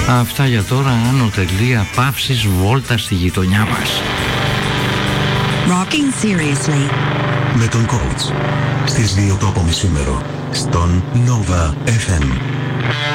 Αυτά για τώρα. Άνω τελεία παύσης, βόλτα στη γειτονιά μας. Rocking seriously. Με τον coach στις 2 το απομισήμερο στον Nova FM.